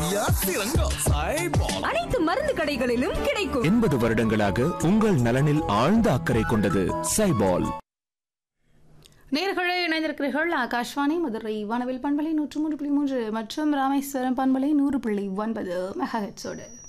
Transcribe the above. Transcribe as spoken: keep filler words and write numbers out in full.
அனைத்து மருந்து கடைகளிலும் கிடைக்கும். எண்பது வருடங்களாக உங்கள் நலனில் ஆழ்ந்த அக்கறை கொண்டது சைபால். நேயர்களே இணைந்திருக்கிறீர்கள் ஆகாஷ்வாணி மதுரை வானவில் பண்பலை நூற்று மூன்று புள்ளி மூன்று மற்றும் ராமேஸ்வரம் பண்பலை நூறு புள்ளி ஒன்பது மெகாஹெட்ஸோடு.